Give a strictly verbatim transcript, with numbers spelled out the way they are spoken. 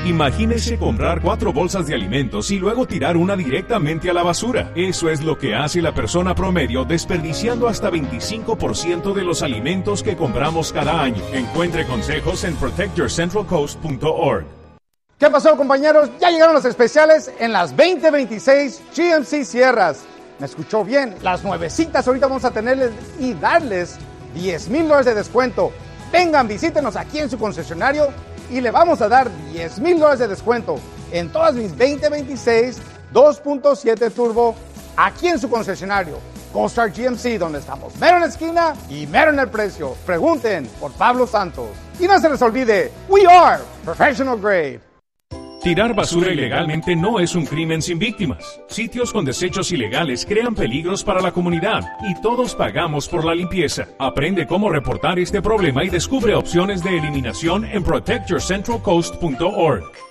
Imagínese comprar cuatro bolsas de alimentos y luego tirar una directamente a la basura. Eso es lo que hace la persona promedio, desperdiciando hasta veinticinco por ciento de los alimentos que compramos cada año. Encuentre consejos en protect your central coast punto org. ¿Qué pasó, compañeros? Ya llegaron los especiales en las veinte veintiséis G M C Sierras. ¿Me escuchó bien? Las nuevecitas ahorita vamos a tenerles y darles diez mil dólares de descuento. Vengan, visítenos aquí en su concesionario y le vamos a dar diez mil dólares de descuento en todas mis veinte veintiséis dos punto siete Turbo aquí en su concesionario. CoStar G M C, donde estamos mero en la esquina y mero en el precio. Pregunten por Pablo Santos. Y no se les olvide, we are professional grade. Tirar basura ilegalmente no es un crimen sin víctimas. Sitios con desechos ilegales crean peligros para la comunidad y todos pagamos por la limpieza. Aprende cómo reportar este problema y descubre opciones de eliminación en protect your central coast punto org.